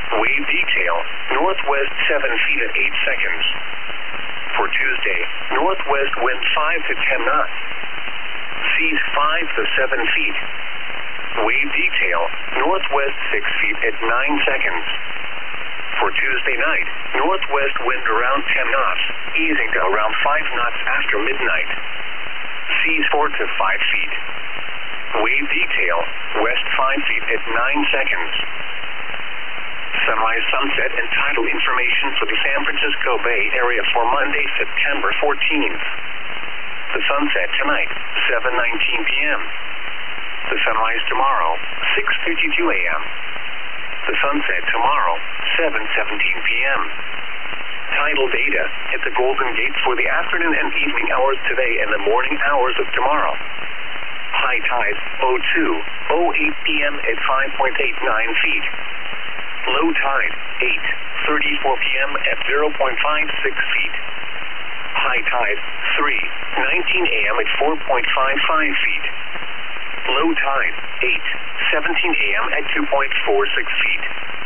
Wave detail, northwest 7 feet at 8 seconds. For Tuesday, northwest wind 5 to 10 knots. Seas 5 to 7 feet. Wave detail, northwest 6 feet at 9 seconds. For Tuesday night, northwest wind around 10 knots, easing to around 5 knots after midnight. Seas 4 to 5 feet. Wave detail, west 5 feet at 9 seconds. Sunrise, sunset, and tidal information for the San Francisco Bay Area for Monday, September 14th. The sunset tonight, 7:19 p.m. The sunrise tomorrow, 6:52 a.m. The sunset tomorrow, 7:17 p.m. Tidal data at the Golden Gate for the afternoon and evening hours today and the morning hours of tomorrow. High tide, 02:08 p.m. at 5.89 feet. Low tide, 8:34 p.m. at 0.56 feet. High tide, 3:19 a.m. at 4.55 feet. Low tide, 8:17 a.m. at 2.46 feet.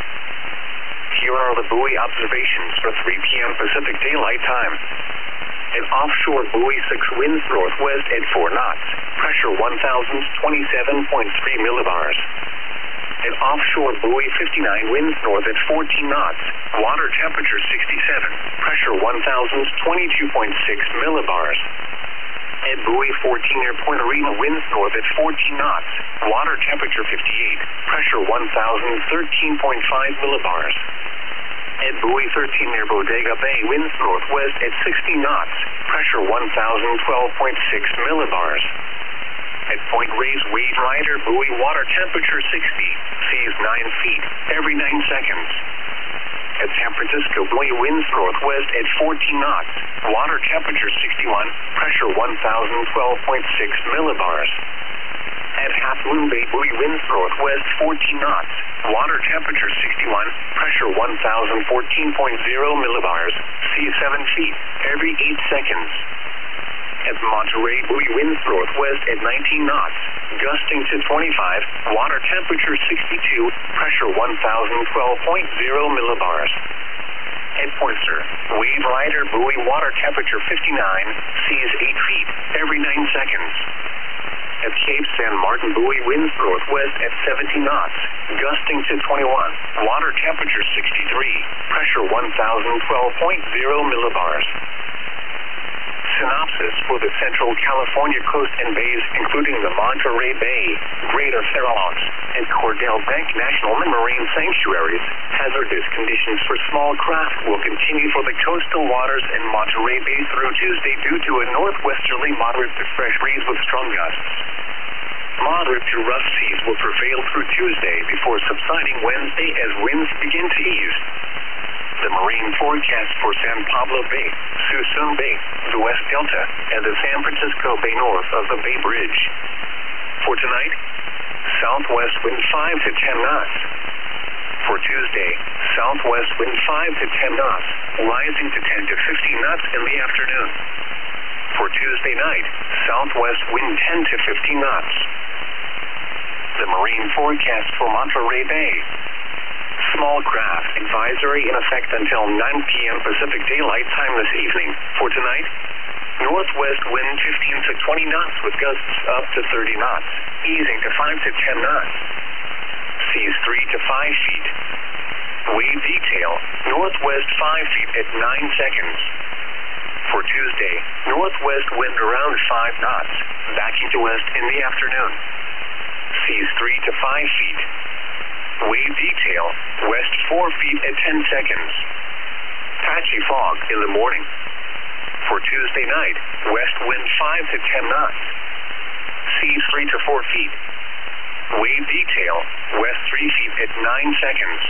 Here are the buoy observations for 3 p.m. Pacific Daylight Time. An offshore buoy 6 winds northwest at 4 knots. Pressure 1,027.3 millibars. An offshore buoy 59 winds north at 14 knots. Water temperature 67. Pressure 1,022.6 millibars. At buoy 14 near Point Arena winds north at 14 knots. Water temperature 58. Pressure 1,013.5 millibars. At buoy 13 near Bodega Bay winds northwest at 60 knots. Pressure 1,012.6 millibars. At Point Reyes Wave Rider buoy water temperature 60. Seas 9 feet every 9 seconds. At San Francisco buoy winds northwest at 14 knots. Water temperature 61. Pressure 1,012.6 millibars. At Half Moon Bay buoy winds northwest 14 knots. Water temperature 61. Pressure 1,014.0 millibars. Seas 7 feet every 8 seconds. At Monterey buoy winds northwest at 19 knots. Gusting to 25. Water temperature 62. Pressure 1,012.0 millibars. At Point Sur Wave Rider buoy water temperature 59. Seas 8 feet every 9 seconds. At Cape San Martin buoy winds northwest at 17 knots. Gusting to 21. Water temperature 63. Pressure 1,012.0 millibars. Synopsis for the Central California coast and bays, including the Monterey Bay, Greater Farallones, and Cordell Bank National Marine Sanctuaries. Hazardous conditions for small craft will continue for the coastal waters in Monterey Bay through Tuesday due to a northwesterly moderate to fresh breeze with strong gusts. Moderate to rough seas will prevail through Tuesday before subsiding Wednesday as winds begin to ease. The marine forecast for San Pablo Bay, Suisun Bay, the West Delta, and the San Francisco Bay north of the Bay Bridge. For tonight, southwest wind 5 to 10 knots. For Tuesday, southwest wind 5 to 10 knots, rising to 10 to 15 knots in the afternoon. For Tuesday night, southwest wind 10 to 15 knots. The marine forecast for Monterey Bay. Small craft advisory in effect until 9 p.m. Pacific Daylight Time this evening. For tonight, northwest wind 15 to 20 knots with gusts up to 30 knots, easing to 5 to 10 knots. Seas 3 to 5 feet. Wave detail, northwest 5 feet at 9 seconds. For Tuesday, northwest wind around 5 knots, backing to west in the afternoon. Seas 3 to 5 feet. Wave detail, west 4 feet at 10 seconds. Patchy fog in the morning. For Tuesday night, west wind 5 to 10 knots. Seas 3 to 4 feet. Wave detail, west 3 feet at 9 seconds.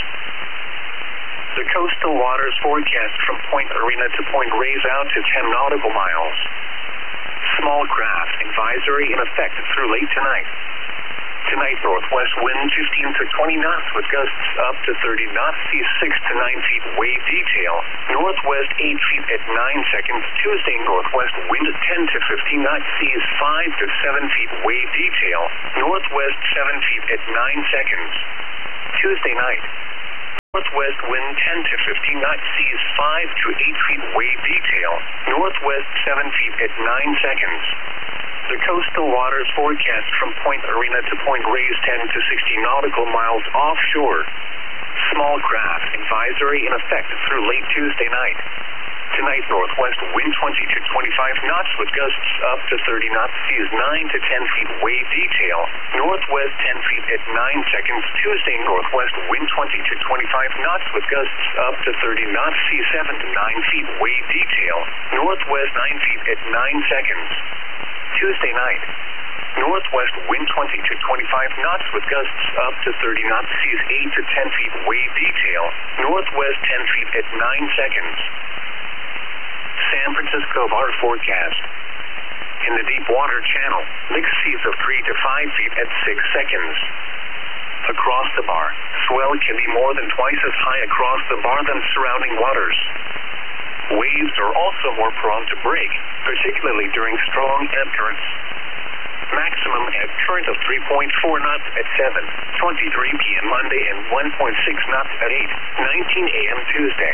The coastal waters forecast from Point Arena to Point Reyes out to 10 nautical miles. Small craft advisory in effect through late tonight. Tonight, northwest wind 15 to 20 knots with gusts up to 30 knots, seas 6 to 9 feet, wave detail. Northwest 8 feet at 9 seconds. Tuesday, northwest wind 10 to 15 knots, seas 5 to 7 feet, wave detail. Northwest 7 feet at 9 seconds. Tuesday night, northwest northwest wind 10 to 15 knots, seas 5 to 8 feet, wave detail, northwest 7 feet at 9 seconds. The coastal waters forecast from Point Arena to Point Reyes 10 to 60 nautical miles offshore. Small craft advisory in effect through late Tuesday night. Tonight, northwest wind 20 to 25 knots with gusts up to 30 knots, seas 9 to 10 feet, wave detail, northwest 10 feet at 9 seconds. Tuesday, northwest wind 20 to 25 knots with gusts up to 30 knots, seas 7 to 9 feet, wave detail, northwest 9 feet at 9 seconds. Tuesday night, northwest wind 20 to 25 knots with gusts up to 30 knots, seas 8 to 10 feet, wave detail, northwest 10 feet at 9 seconds. San Francisco bar forecast. In the deep water channel, mixed seas of 3 to 5 feet at 6 seconds. Across the bar, swell can be more than twice as high across the bar than surrounding waters. Waves are also more prone to break, particularly during strong ebb currents. Maximum ebb current of 3.4 knots at 7:23 p.m. Monday and 1.6 knots at 8:19 a.m. Tuesday.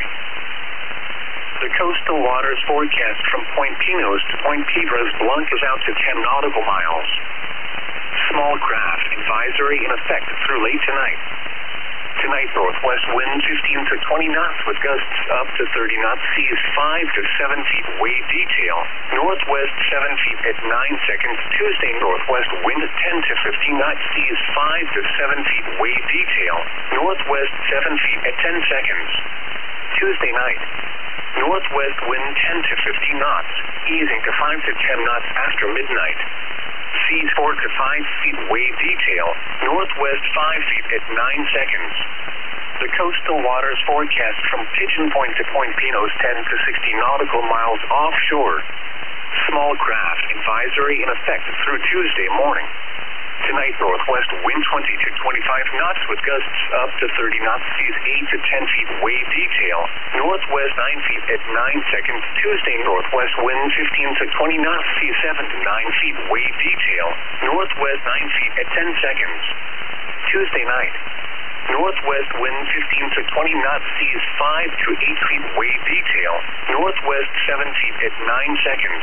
The coastal waters forecast from Point Pinos to Point Piedras Blancas out to 10 nautical miles. Small craft advisory in effect through late tonight. Tonight, northwest wind 15 to 20 knots with gusts up to 30 knots, seas 5 to 7 feet, wave detail, northwest 7 feet at 9 seconds. Tuesday, northwest wind 10 to 15 knots, seas 5 to 7 feet, wave detail, northwest 7 feet at 10 seconds. Tuesday night, northwest wind 10 to 15 knots, easing to 5 to 10 knots after midnight. Seas 4 to 5 feet, wave detail, northwest 5 feet at 9 seconds. The coastal waters forecast from Pigeon Point to Point Pinos 10 to 60 nautical miles offshore. Small craft advisory in effect through Tuesday morning. Tonight, northwest wind 20 to 25 knots with gusts up to 30 knots, seas 8 to 10 feet, wave detail, northwest 9 feet at 9 seconds. Tuesday, northwest wind 15 to 20 knots, seas 7 to 9 feet, wave detail, northwest 9 feet at 10 seconds. Tuesday night, northwest wind 15 to 20 knots, seas 5 to 8 feet, wave detail, northwest 7 feet at 9 seconds.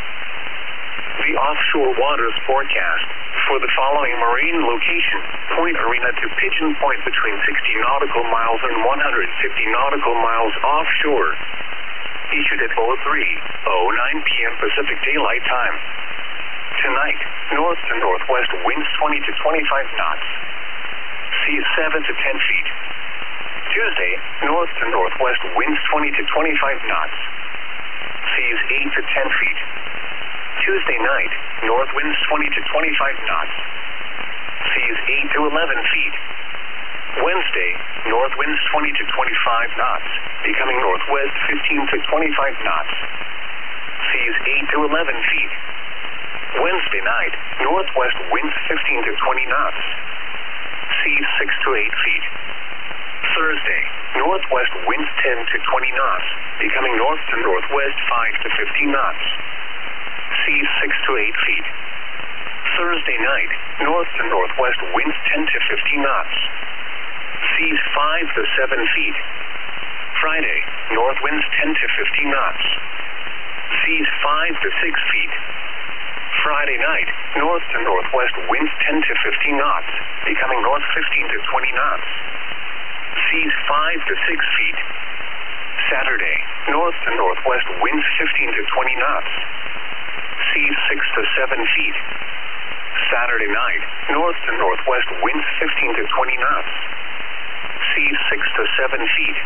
The offshore waters forecast for the following marine location: Point Arena to Pigeon Point between 60 nautical miles and 150 nautical miles offshore. Issued at 03:09 p.m. Pacific Daylight Time. Tonight, north to northwest winds 20 to 25 knots. Seas 7 to 10 feet. Tuesday, north to northwest winds 20 to 25 knots. Seas 8 to 10 feet. Tuesday night, north winds 20 to 25 knots. Seas 8 to 11 feet. Wednesday, north winds 20 to 25 knots, becoming northwest 15 to 25 knots. Seas 8 to 11 feet. Wednesday night, northwest winds 15 to 20 knots. Seas 6 to 8 feet. Thursday, northwest winds 10 to 20 knots, becoming north to northwest 5 to 15 knots. Seas 6 to 8 feet. Thursday night, north to northwest winds 10 to 15 knots. Seas 5 to 7 feet. Friday, north winds 10 to 15 knots. Seas 5 to 6 feet. Friday night, north to northwest winds 10 to 15 knots, becoming north 15 to 20 knots. Seas 5 to 6 feet. Saturday, north to northwest winds 15 to 20 knots. Seas 6 to 7 feet. Saturday night, north to northwest winds 15 to 20 knots. Seas 6 to 7 feet.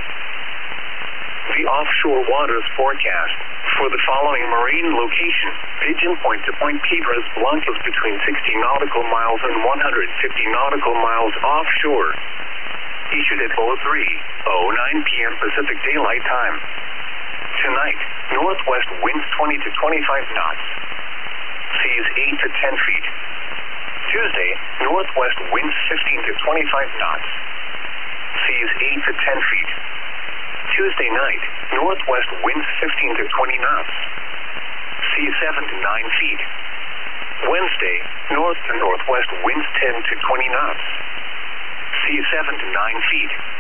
The offshore waters forecast for the following marine location: Pigeon Point to Point Piedras Blancas between 60 nautical miles and 150 nautical miles offshore. Issued at 03:09 p.m. Pacific Daylight Time. Tonight, northwest winds 20 to 25 knots. Seas 8 to 10 feet. Tuesday, northwest winds 15 to 25 knots. Seas 8 to 10 feet. Tuesday night, northwest winds 15 to 20 knots. Seas 7 to 9 feet. Wednesday, north to northwest winds 10 to 20 knots. Seas 7 to 9 feet.